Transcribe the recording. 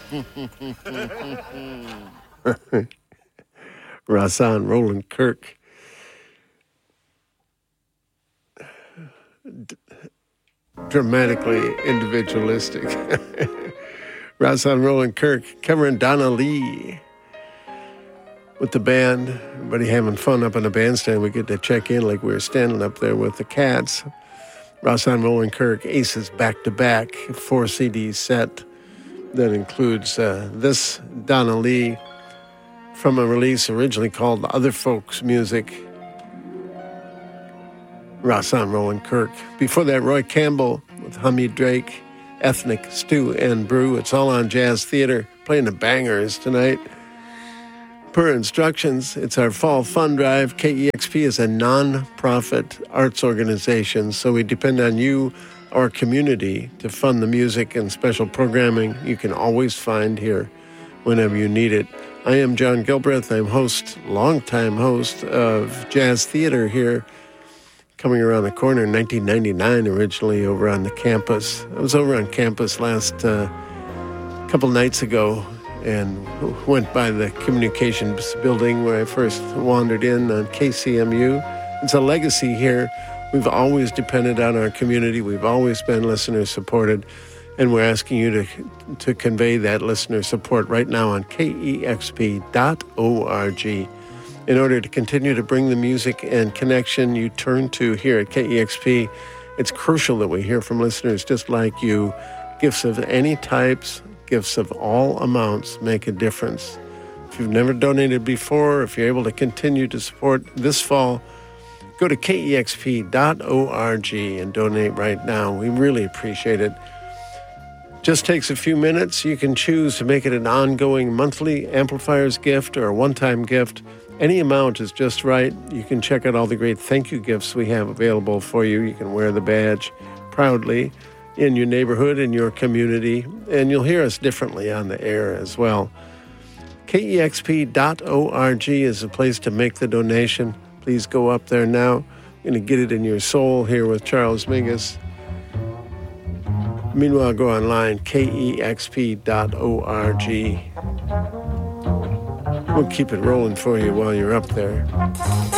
Rahsaan Roland Kirk. Dramatically individualistic. Rahsaan Roland Kirk, covering Donna Lee with the band. Everybody having fun up in the bandstand. We get to check in like we were standing up there with the Cats. Rahsaan Roland Kirk, Aces back-to-back, 4 CD set that includes this Donna Lee from a release originally called Other Folks Music. Rahsaan Roland Kirk. Before that, Roy Campbell with Hamid Drake, Ethnic Stew and Brew. It's all on Jazz Theater, playing the bangers tonight. Per instructions, it's our fall fund drive. KEXP is a non-profit arts organization, so we depend on you, our community, to fund the music and special programming you can always find here whenever you need it. I am John Gilbreth. I'm longtime host of Jazz Theater here, coming around the corner in 1999, originally over on the campus. I was over on campus last couple nights ago and went by the communications building where I first wandered in on KCMU. It's a legacy here. We've always depended on our community. We've always been listener-supported, and we're asking you to convey that listener support right now on KEXP.org. In order to continue to bring the music and connection you turn to here at KEXP, it's crucial that we hear from listeners just like you. Gifts of any types, gifts of all amounts make a difference. If you've never donated before, if you're able to continue to support this fall, go to KEXP.org and donate right now. We really appreciate it. Just takes a few minutes. You can choose to make it an ongoing monthly amplifiers gift or a one-time gift. Any amount is just right. You can check out all the great thank you gifts we have available for you. You can wear the badge proudly in your neighborhood, in your community, and you'll hear us differently on the air as well. KEXP.org is a place to make the donation. Please go up there now. You're going to get it in your soul here with Charles Mingus. Meanwhile, go online, KEXP.org. We'll keep it rolling for you while you're up there.